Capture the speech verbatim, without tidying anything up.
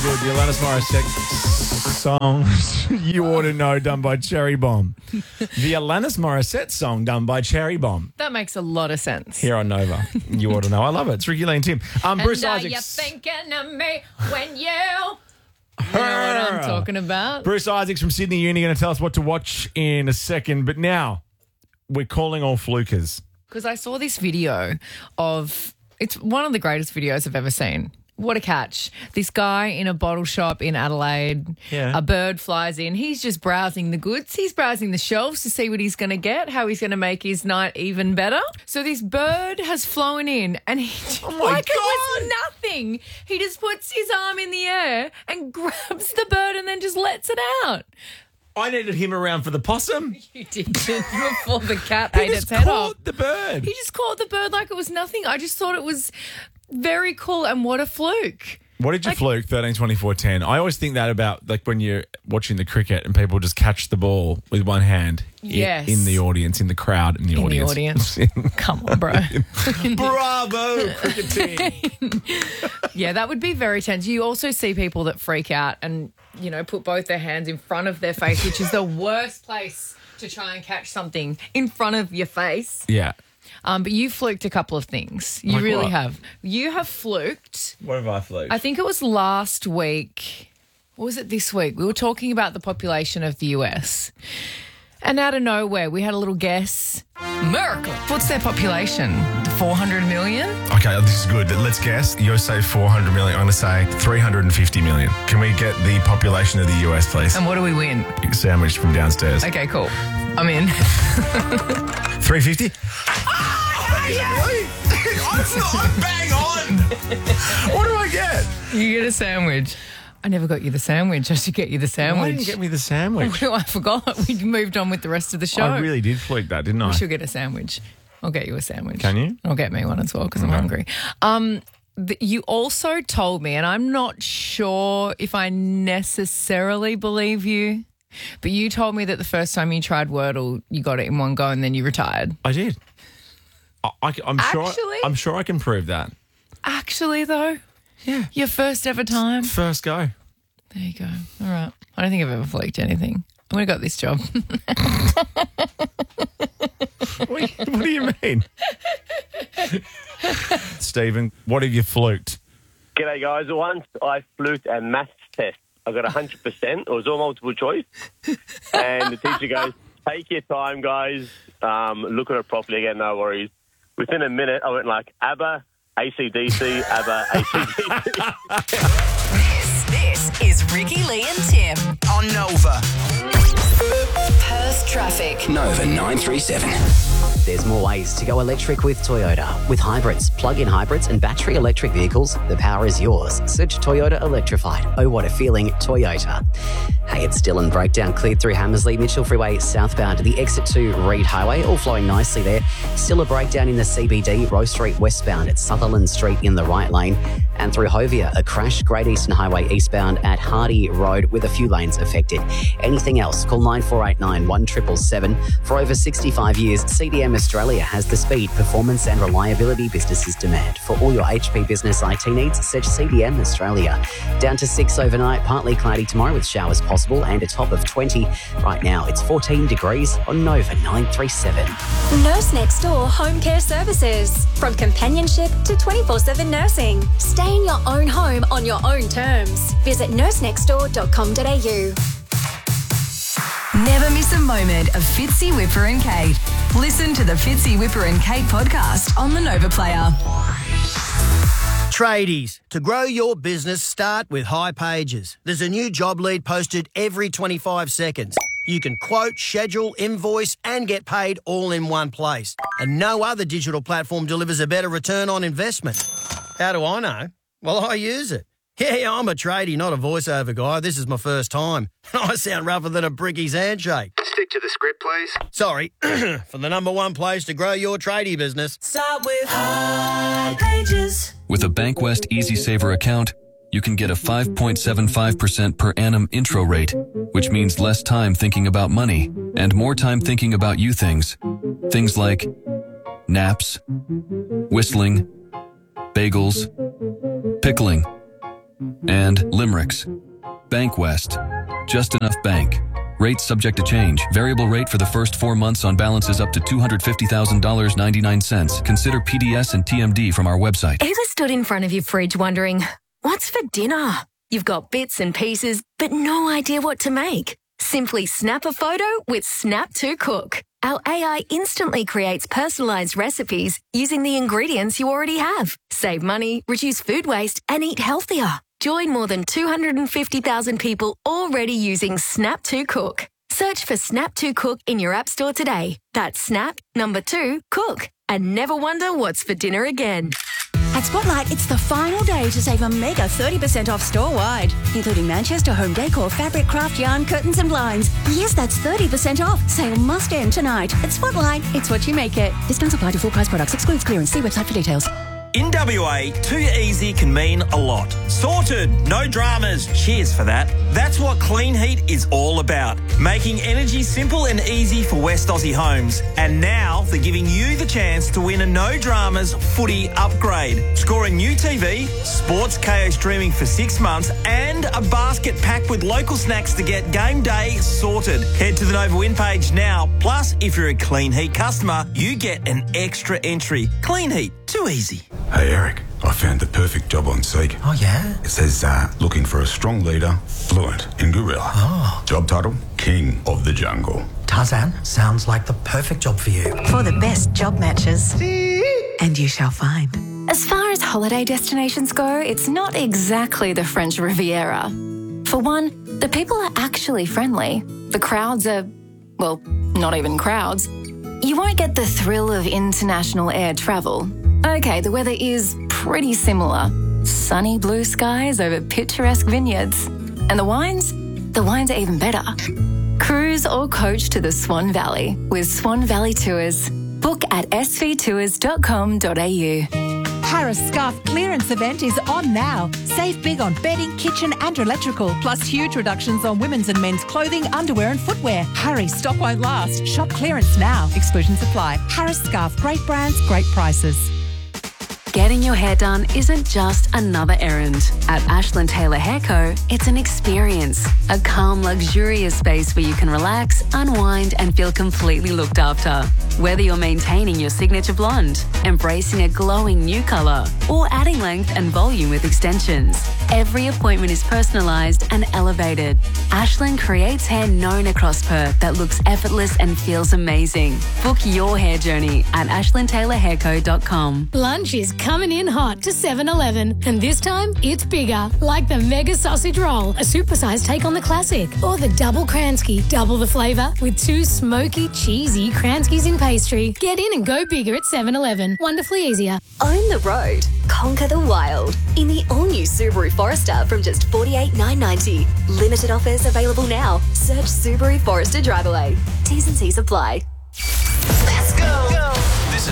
good. The Alanis Morissette song, You Ought to Know, done by Cherry Bomb. The Alanis Morissette song done by Cherry Bomb. That makes a lot of sense. Here on Nova. You Ought to Know. I love it. It's Ricky Lee and Tim. Um, Bruce and are Isaacs. you thinking of me when you... You know what I'm talking about? Bruce Isaacs from Sydney Uni going to tell us what to watch in a second. But now, we're calling all flukers. Because I saw this video of... It's one of the greatest videos I've ever seen. What a catch. This guy in a bottle shop in Adelaide, Yeah. a bird flies in. He's just browsing the goods. He's browsing the shelves to see what he's going to get, how he's going to make his night even better. So this bird has flown in and he, Oh my like God. it was nothing. He just puts his arm in the air and grabs the bird and then just lets it out. I needed him around for the possum. You did before the cat He ate just its head off. caught the bird. He just caught the bird like it was nothing. I just thought it was very cool and what a fluke. What did you Like- fluke, thirteen, twenty-four, ten? I always think that about like when you're watching the cricket and people just catch the ball with one hand i- Yes. in the audience, in the crowd, in the In audience. the audience. Come on, bro. Bravo, cricket team. Yeah, that would be very tense. You also see people that freak out and, you know, put both their hands in front of their face, which is the worst place to try and catch something in front of your face. Yeah. Um, but you fluked a couple of things. You Like really what? have. You have fluked. What have I fluked? I think it was last week. Or was it this week? We were talking about the population of the U S. And out of nowhere, we had a little guess. Miracle. What's their population? four hundred million? Okay, this is good. Let's guess. You say four hundred million. I'm going to say three hundred fifty million. Can we get the population of the U S, please? And what do we win? Sandwich from downstairs. Okay, cool. I'm in. three fifty? Really? I'm, not, I'm bang on. What do I get? You get a sandwich. I never got you the sandwich. I should get you the sandwich. Why didn't you get me the sandwich? I forgot. We moved on with the rest of the show. I really did fluke that, didn't I? We should get a sandwich. I'll get you a sandwich. Can you? I'll get me one as well because I'm hungry. Um, th- you also told me, and I'm not sure if I necessarily believe you, but you told me that the first time you tried Wordle, you got it in one go and then you retired. I did. I, am sure. Actually? I'm sure I can prove that. Actually, though, Yeah. your first ever time. First go. There you go. All right. I don't think I've ever flaked anything. I would have got this job. What, what do you mean? Stephen, what have you fluked? G'day, guys. Once I fluked a maths test. I got one hundred percent. It was all multiple choice. And the teacher goes, take your time, guys. Um, look at it properly again, no worries. Within a minute, I went like, ABBA, A C D C, ABBA, A C D C. This, this is Ricky Lee and Tim On Nova. Perth Traffic. Nova nine three seven. There's more ways to go electric with Toyota. With hybrids, plug-in hybrids and battery electric vehicles, the power is yours. Search Toyota Electrified. Oh, what a feeling, Toyota. Hey, it's Dylan. Breakdown cleared through Hammersley, Mitchell Freeway, southbound to the exit to Reed Highway, all flowing nicely there. Still a breakdown in the C B D, Rose Street westbound at Sutherland Street in the right lane. And through Hovia, a crash, Great Eastern Highway eastbound at Hardy Road with a few lanes affected. Anything else, call nine four eight nine, one seven seven seven. For over sixty-five years, C D M Australia has the speed, performance and reliability businesses demand. For all your H P business I T needs, search C D M Australia. Down to six overnight, partly cloudy tomorrow with showers possible and a top of twenty. Right now, it's fourteen degrees on Nova nine three seven. Nurse Next Door Home Care Services. From companionship to twenty-four seven nursing. Stay in your own home on your own terms. Visit nurse next door dot com dot a u. Never miss a moment of Fitzy, Whipper and Kate. Listen to the Fitzy, Whipper and Kate podcast on the Nova Player. Tradies, to grow your business, start with High Pages. There's a new job lead posted every twenty-five seconds. You can quote, schedule, invoice and get paid all in one place. And no other digital platform delivers a better return on investment. How do I know? Well, I use it. Yeah, I'm a tradie, not a voiceover guy. This is my first time. I sound rougher than a bricky's handshake. Stick to the script, please. Sorry, for the number one place to grow your tradie business. Start with High Pages. With a Bankwest Easy Saver account, you can get a five point seven five percent per annum intro rate, which means less time thinking about money and more time thinking about you things. Things like naps, whistling, bagels, pickling, and Limericks. Bankwest. Just enough bank. Rates subject to change. Variable rate for the first four months on balances up to two hundred fifty thousand dollars and ninety-nine cents. Consider P D S and T M D from our website. Ever stood in front of your fridge wondering, what's for dinner? You've got bits and pieces, but no idea what to make. Simply snap a photo with Snap to Cook. Our A I instantly creates personalised recipes using the ingredients you already have. Save money, reduce food waste, and eat healthier. Join more than two hundred fifty thousand people already using Snap to Cook. Search for Snap to Cook in your app store today. That's Snap, number two, Cook. And never wonder what's for dinner again. At Spotlight, it's the final day to save a mega thirty percent off store-wide, including Manchester home decor, fabric, craft, yarn, curtains and blinds. Yes, that's thirty percent off. Sale must end tonight. At Spotlight, it's what you make it. Discounts apply to full price products. Excludes clearance. See website for details. In W A, too easy can mean a lot. Sorted, no dramas, cheers for that. That's what Clean Heat is all about. Making energy simple and easy for West Aussie homes. And now they're giving you the chance to win a no dramas footy upgrade. Score a new T V, Sports K O streaming for six months, and a basket packed with local snacks to get game day sorted. Head to the Nova Win page now. Plus, if you're a Clean Heat customer, you get an extra entry. Clean Heat, too easy. Hey Eric, I found the perfect job on Seek. Oh yeah? It says uh, looking for a strong leader, fluent in gorilla. Oh. Job title, King of the Jungle. Tarzan, sounds like the perfect job for you. For the best job matches. And you shall find. As far as holiday destinations go, it's not exactly the French Riviera. For one, the people are actually friendly. The crowds are, well, not even crowds. You won't get the thrill of international air travel. Okay, the weather is pretty similar. Sunny blue skies over picturesque vineyards. And the wines? The wines are even better. Cruise or coach to the Swan Valley with Swan Valley Tours. Book at s v tours dot com dot a u. Harris Scarf clearance event is on now. Save big on bedding, kitchen and electrical, plus huge reductions on women's and men's clothing, underwear and footwear. Hurry, stock won't last. Shop clearance now. Exclusions apply. Harris Scarf, great brands, great prices. Getting your hair done isn't just another errand. At Ashland Taylor Hair Co, it's an experience. A calm, luxurious space where you can relax, unwind and feel completely looked after. Whether you're maintaining your signature blonde, embracing a glowing new colour, or adding length and volume with extensions, every appointment is personalised and elevated. Ashland creates hair known across Perth that looks effortless and feels amazing. Book your hair journey at ashland taylor hair co dot com. Lunch is coming in hot to seven eleven, and this time it's bigger, like the Mega Sausage Roll, a supersized take on the classic, or the Double Kransky, double the flavour with two smoky, cheesy Kranskys in pastry. Get in and go bigger at seven eleven. Wonderfully easier. Own the road. Conquer the wild. In the all-new Subaru Forester from just forty-eight thousand nine hundred ninety dollars. Limited offers available now. Search Subaru Forester Drive Away. T's and C's apply.